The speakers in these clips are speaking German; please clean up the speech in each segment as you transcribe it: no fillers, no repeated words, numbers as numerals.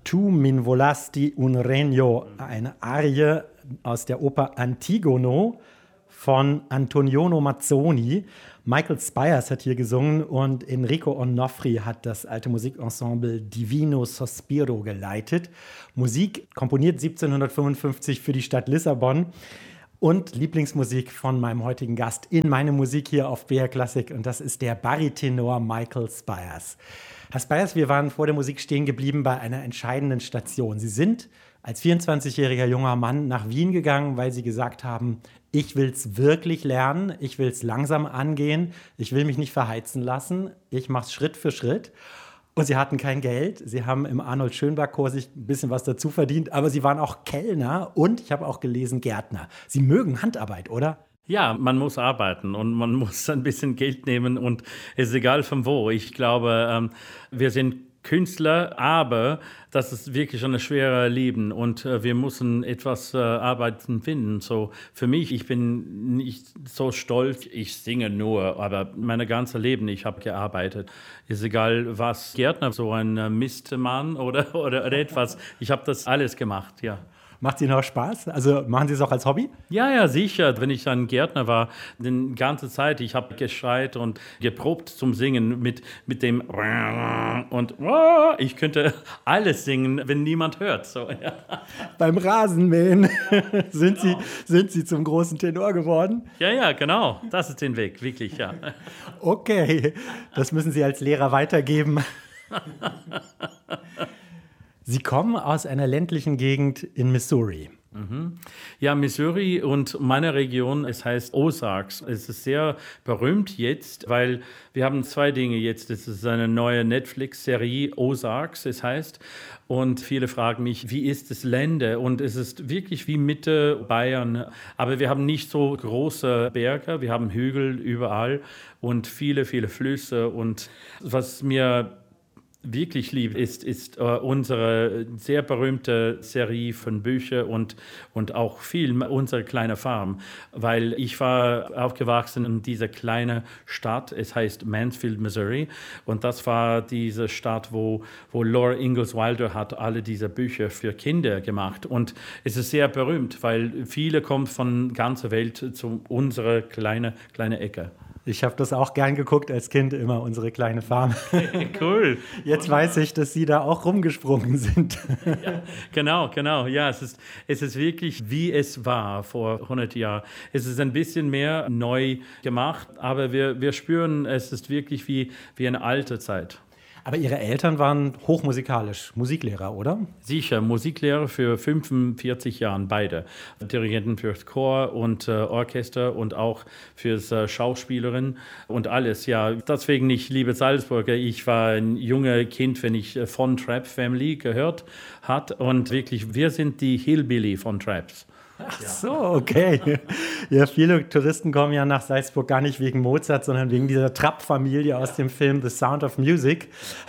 Tu min volasti un regno, eine Arie aus der Oper Antigono von Antonioni Mazzoni. Michael Spyers hat hier gesungen und Enrico Onofri hat das alte Musikensemble Divino Sospiro geleitet. Musik komponiert 1755 für die Stadt Lissabon und Lieblingsmusik von meinem heutigen Gast in meine Musik hier auf BR Classic und das ist der Baritenor Michael Spyers. Herr Spyers, wir waren vor der Musik stehen geblieben bei einer entscheidenden Station. Sie sind als 24-jähriger junger Mann nach Wien gegangen, weil Sie gesagt haben, ich will es wirklich lernen, ich will es langsam angehen, ich will mich nicht verheizen lassen, ich mache es Schritt für Schritt. Und Sie hatten kein Geld, Sie haben im Arnold-Schönberg-Chor sich ein bisschen was dazu verdient, aber Sie waren auch Kellner und, ich habe auch gelesen, Gärtner. Sie mögen Handarbeit, oder? Ja, man muss arbeiten und man muss ein bisschen Geld nehmen und es ist egal von wo. Ich glaube, wir sind Künstler, aber das ist wirklich ein schweres Leben und wir müssen etwas Arbeiten finden. So für mich, ich bin nicht so stolz, ich singe nur, aber mein ganzes Leben, ich habe gearbeitet. Ist egal was, Gärtner, so ein Mistmann oder etwas, ich habe das alles gemacht, ja. Macht es Ihnen auch Spaß? Also machen Sie es auch als Hobby? Ja, sicher. Wenn ich ein Gärtner war, die ganze Zeit, ich habe geschreit und geprobt zum Singen mit dem und ich könnte alles singen, wenn niemand hört. So, ja. Beim Rasenmähen sind Sie zum großen Tenor geworden? Ja, genau. Das ist der Weg, wirklich, ja. Okay, das müssen Sie als Lehrer weitergeben. Sie kommen aus einer ländlichen Gegend in Missouri. Ja, Missouri und meine Region, es heißt Ozarks. Es ist sehr berühmt jetzt, weil wir haben zwei Dinge jetzt. Es ist eine neue Netflix-Serie, Ozarks, es heißt. Und viele fragen mich, wie ist das Länder? Und es ist wirklich wie Mitte Bayern. Aber wir haben nicht so große Berge, wir haben Hügel überall und viele Flüsse. Und was mir wirklich lieb ist unsere sehr berühmte Serie von Büchern und auch viel unsere kleine Farm, weil ich war aufgewachsen in dieser kleinen Stadt, es heißt Mansfield, Missouri und das war diese Stadt, wo Laura Ingalls Wilder hat alle diese Bücher für Kinder gemacht und es ist sehr berühmt, weil viele kommen von ganzer Welt zu unserer kleine Ecke. Ich habe das auch gern geguckt als Kind, immer unsere kleine Farm. Cool. Jetzt weiß ich, dass Sie da auch rumgesprungen sind. Ja, genau. Ja, es ist wirklich, wie es war vor 100 Jahren. Es ist ein bisschen mehr neu gemacht, aber wir spüren, es ist wirklich wie eine alte Zeit. Aber Ihre Eltern waren hochmusikalisch, Musiklehrer, oder? Sicher, Musiklehrer für 45 Jahre, beide. Dirigenten fürs Chor und Orchester und auch fürs Schauspielerin und alles. Ja, deswegen, ich liebe Salzburger. Ich war ein junger Kind, wenn ich von Trapp Family gehört hat und wirklich, wir sind die Hillbilly von Trapps. Ach so, okay. Ja, viele Touristen kommen ja nach Salzburg gar nicht wegen Mozart, sondern wegen dieser Trapp-Familie aus dem Film The Sound of Music.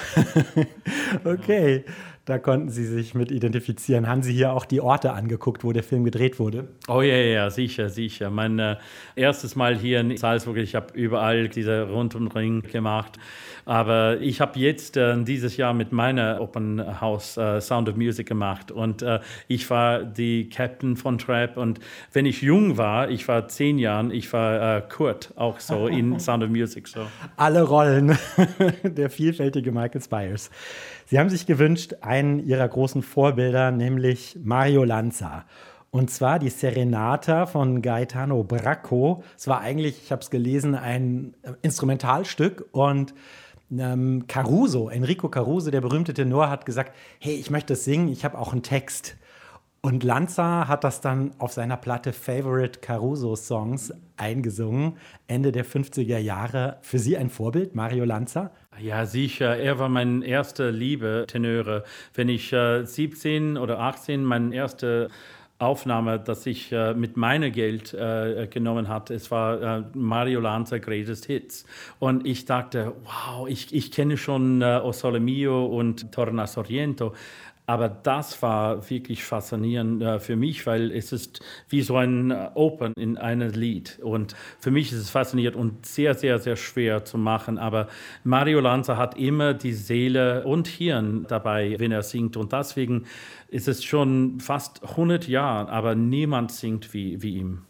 Okay, da konnten Sie sich mit identifizieren. Haben Sie hier auch die Orte angeguckt, wo der Film gedreht wurde? Oh ja, sicher. Mein erstes Mal hier in Salzburg, ich habe überall diese Rundumring gemacht. Aber ich habe jetzt dieses Jahr mit meiner Open House Sound of Music gemacht und ich war die Captain von Trapp und wenn ich jung war, ich war 10 Jahre, ich war Kurt auch so in Sound of Music. So. Alle Rollen, der vielfältige Michael Spyers. Sie haben sich gewünscht, einen Ihrer großen Vorbilder, nämlich Mario Lanza. Und zwar die Serenata von Gaetano Bracco. Es war eigentlich, ich habe es gelesen, ein Instrumentalstück und Enrico Caruso, der berühmte Tenor, hat gesagt, hey, ich möchte das singen, ich habe auch einen Text. Und Lanza hat das dann auf seiner Platte Favorite Caruso Songs eingesungen, Ende der 50er Jahre. Für Sie ein Vorbild, Mario Lanza? Ja, sicher. Er war mein erster Liebe Tenöre. Wenn ich 17 oder 18 meine erste Aufnahme, dass ich mit meinem Geld genommen hatte. Es war Mario Lanza Greatest Hits. Und ich dachte, wow, ich kenne schon O Sole Mio und Torna Sorrento. Aber das war wirklich faszinierend für mich, weil es ist wie so ein Open in einem Lied. Und für mich ist es faszinierend und sehr, sehr, sehr schwer zu machen. Aber Mario Lanza hat immer die Seele und Hirn dabei, wenn er singt. Und deswegen ist es schon fast 100 Jahre, aber niemand singt wie ihm.